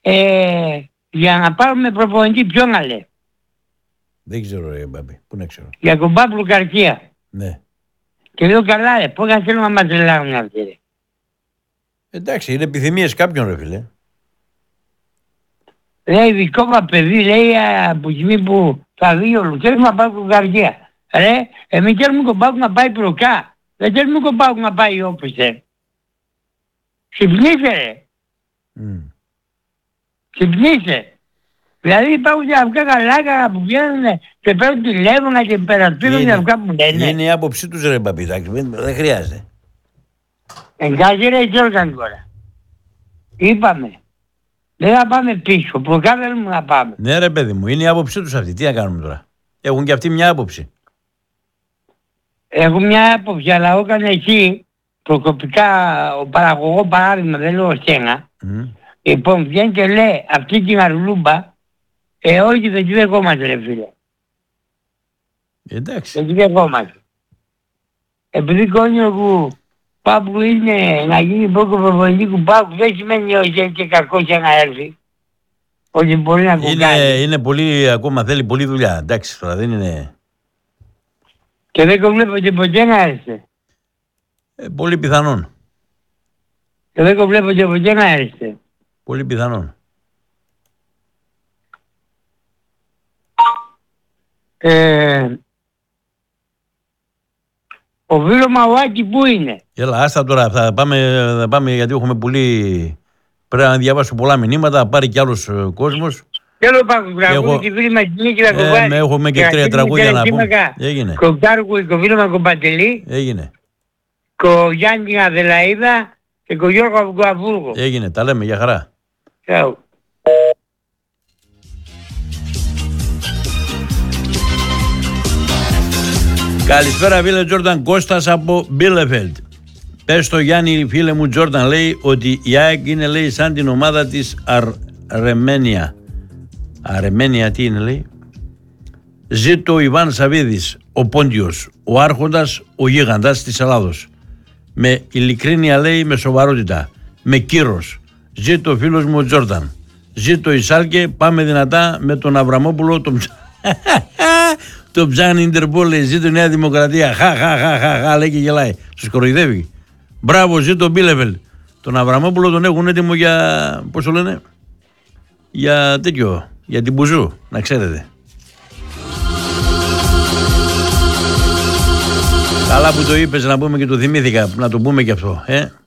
για να πάρουμε προπονητή ποιον να λέει. Δεν ξέρω ρε Μπάμπη, πού να ξέρω. Για τον Παύλο Καρκία. Ναι. Και λέω καλά ρε, πώς θα θέλουμε να μας τρελάγουν αυτοί ρε. Εντάξει, είναι επιθυμίες κάποιον ρε φίλε. Λέει δικό μας παιδί, λέει από τη στιγμή που θα δει ο Λουτσέρης να πάει τον Καρκία. Ρε, εμείς θέλουμε τον Παύλο να πάει προκά. Δεν θέλουμε τον Παύλο να πάει όπως Ξυπνήσε ρε. Ξυπνήσε. Δηλαδή υπάρχουν και αυτά καλάκα που βγαίνουν και παίρνουν τηλέφωνα και περασπίζουν και αυτά που λένε. Είναι η άποψή τους ρε Μπαπιδάκη, δεν χρειάζεται. Εντάξει ρε Γιώργαν τώρα. Είπαμε. Δεν θα πάμε πίσω, προκά θέλουμε να πάμε. Ναι ρε παιδί μου, είναι η άποψή τους αυτή, τι να κάνουμε τώρα. Έχουν και αυτοί μια άποψη. Έχουν μια άποψη, αλλά όταν εσύ προκοπικά ο παραγωγό παράδειγμα, δεν λέω εσένα, λοιπόν βγαίνει και λέει αυτή την αρλούμπα, όχι δεν τη δεχόμαστε ρε φίλε. Εντάξει. Δεν τη δεχόμαστε. Επειδή κόνιο που Πάπου είναι να γίνει πρώτο προπονητικού Πάπου, δεν σημαίνει ότι έχει και κακό για να έρθει. Ότι μπορεί να κουκάνει. Είναι πολύ, ακόμα θέλει πολλή δουλειά, εντάξει τώρα δεν είναι... Και δεν το βλέπω και ποτέ να έρθει. Πολύ πιθανόν. Και δεν το βλέπω και ποτέ να έρθει. Πολύ πιθανόν. Ο Βίλο Μαουάκη πού είναι? Έλα, άστα τώρα, θα πάμε γιατί έχουμε πολύ... Πρέπει να διαβάσω πολλά μηνύματα, θα πάρει κι άλλος κόσμος. Θέλω πάμε τραγούδι και φίλοι μας νίκη να κοβάρει. Έχουμε και 3 τραγούδια να πούμε. Έγινε. Κοκτάρκου, Κοβίλο Μακομπατελή. Έγινε. Κο Γιάννη Αδελαίδα και κο Γιώργο Αυγουαβούργο. Έγινε, τα λέμε, για χαρά. Ciao. Καλησπέρα φίλε Τζόρνταν, Κώστας από Μπίλεφελντ. Πες στο Γιάννη φίλε μου Τζόρνταν, λέει ότι η ΑΕΚ είναι λέει σαν την ομάδα της Αρεμένια. Αρεμένια τι είναι λέει? Ζήτω ο Ιβάν Σαβίδης, ο Πόντιος, ο Άρχοντας, ο Γίγαντας της Ελλάδος. Με ειλικρίνεια λέει, με σοβαρότητα, με κύρος. Ζήτω ο φίλος μου ο Τζόρνταν. Ζήτω η Σάλκε, πάμε δυνατά με τον Αβραμόπουλο, τον ψάχνει Ιντερπόλ, λέει, ζήτω η Νέα Δημοκρατία. Χα, λέει και γελάει. Τους κοροϊδεύει. Μπράβο, ζήτω Μπίλεφελντ. Τον Αβραμόπουλο τον έχουν έτοιμο για, πώς το λένε, για τέτοιο, για την Μπουζού, να ξέρετε. Καλά που το είπες, να πούμε και το θυμήθηκα, να το πούμε και αυτό,